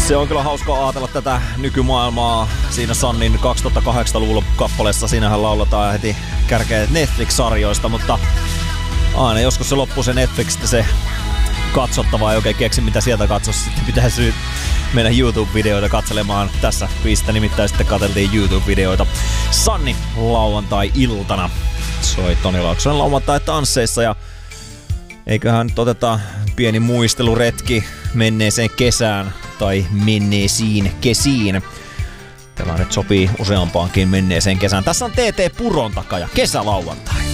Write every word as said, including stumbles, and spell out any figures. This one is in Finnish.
Se on kyllä hauskaa ajatella tätä nykymaailmaa siinä Sunnin kaksituhattakahdeksanluvun kappaleessa. Siinähän lauletaan heti kärkeä Netflix-sarjoista, mutta aina joskus se loppuu se Netflixistä se katsottava, ei oikein keksi mitä sieltä katsoa. Sitten pitäisi mennä YouTube-videoita katselemaan. Tässä biisistä nimittäin sitten katseltiin YouTube-videoita Sunni lauantai-iltana. Soi Toni Laaksonen lauantai-tansseissa ja eiköhän nyt oteta pieni muisteluretki menneeseen kesään tai menneisiin kesiin. Tämä nyt sopii useampaankin menneeseen kesään. Tässä on T T Puron takaa ja kesälauantai.